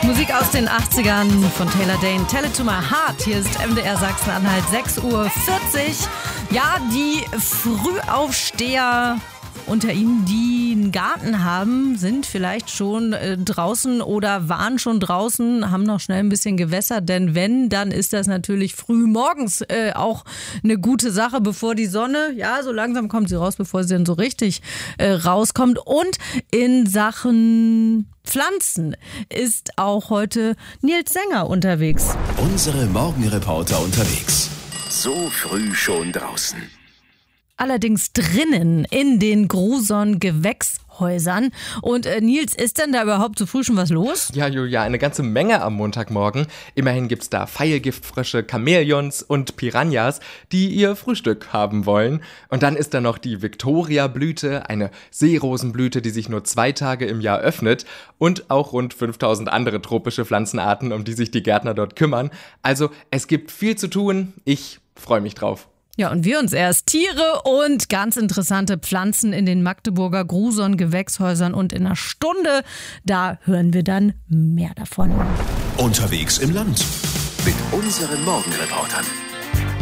Musik aus den 80ern von Taylor Dayne. Tell it to my heart. Hier ist MDR Sachsen-Anhalt, 6:40 Uhr. Ja, die Frühaufsteher unter Ihnen, die einen Garten haben, sind vielleicht schon draußen oder waren schon draußen, haben noch schnell ein bisschen gewässert, denn wenn, dann ist das natürlich früh morgens auch eine gute Sache, bevor die Sonne, ja, so langsam kommt sie raus, bevor sie dann so richtig rauskommt. Und in Sachen Pflanzen ist auch heute Nils Sänger unterwegs. Unsere Morgenreporter unterwegs. So früh schon draußen. Allerdings drinnen in den Gruson Gewächshäusern. Und Nils, ist denn da überhaupt so früh schon was los? Ja, Julia, eine ganze Menge am Montagmorgen. Immerhin gibt's da Pfeilgiftfrösche, Chamäleons und Piranhas, die ihr Frühstück haben wollen. Und dann ist da noch die Victoria-Blüte, eine Seerosenblüte, die sich nur 2 Tage im Jahr öffnet. Und auch rund 5000 andere tropische Pflanzenarten, um die sich die Gärtner dort kümmern. Also es gibt viel zu tun. Ich freue mich drauf. Ja, und wir uns erst Tiere und ganz interessante Pflanzen in den Magdeburger Gruson Gewächshäusern. Und in einer Stunde, da hören wir dann mehr davon. Unterwegs im Land. Mit unseren Morgenreportern.